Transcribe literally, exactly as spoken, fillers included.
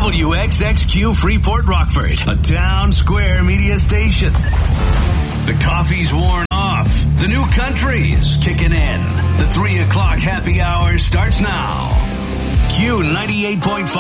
W X X Q Freeport Rockford, a town square media station. The coffee's worn off. The new country's kicking in. The three o'clock happy hour starts now. Q ninety-eight point five.